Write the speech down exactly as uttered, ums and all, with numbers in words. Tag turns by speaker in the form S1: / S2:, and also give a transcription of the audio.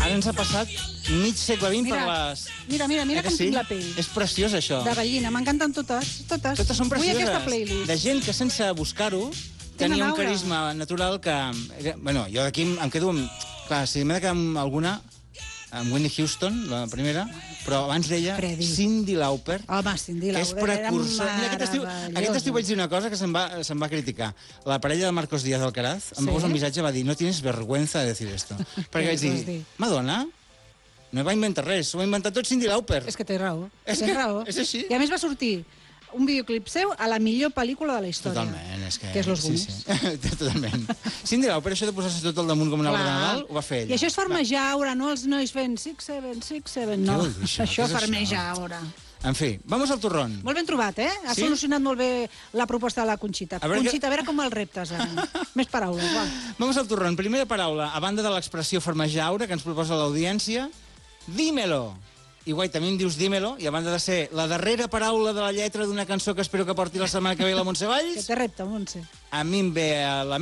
S1: Ara ens ha passat mig segle vint per les...
S2: Mira, mira, mira com tinc la pell.
S1: És preciós, això.
S2: De gallina, m'encanten totes, totes.
S1: Totes són
S2: Vull
S1: precioses.
S2: aquesta playlist.
S1: De gent que sense buscar-ho tenia un
S2: aura.
S1: carisma natural que... Bueno, jo d'aquí em quedo amb... Clar, si m'he de quedar amb alguna, amb Whitney Houston, la primera, però abans d'ella,
S2: Freddy.
S1: Cyndi Lauper,
S2: Home, Cyndi
S1: que és
S2: Lauper era
S1: precursor. Mira, aquest estiu, aquest estiu vaig dir una cosa que se'm va, se'm va criticar. La parella de Marcos Díaz Alcaraz em
S2: Sí?
S1: va posar un missatge i va dir no tienes vergüenza de decir esto. Perquè vaig
S2: Què vas
S1: dir,
S2: dir?
S1: Madonna, no va inventar res, ho va inventar tot Cyndi Lauper.
S2: És que té raó.
S1: És
S2: té
S1: que
S2: raó.
S1: és així.
S2: I a més va sortir un videoclip seu a la millor pel·lícula de la història.
S1: Totalment, és que...
S2: Que és Los
S1: sí,
S2: Goonies.
S1: sí. Totalment. Cyndi Lauper, això de posar-se tot al damunt com una obra de Nadal, ho va fer ella.
S2: I això és farmejaure, no els nois fent six, seven, six, seven, no.
S1: Què vol dir això?
S2: Això
S1: Què és
S2: farmejaure.
S1: En fi, vamos al turrón.
S2: Molt ben trobat, eh? Ha
S1: Sí?
S2: solucionat molt bé la proposta de la Conxita.
S1: A veure
S2: Conxita,
S1: que-
S2: a veure com el reptes, ara. Més paraules, va.
S1: Vamos al turrón. Primera paraula, a banda de l'expressió farmejaure que ens proposa l'audiència, dímelo. I guai, també em dius dímelo, i a banda de ser la darrera paraula de la lletra d'una cançó que espero que porti la setmana que ve la Montse Valls,
S2: Que té repte, Montse.
S1: a mi em ve a la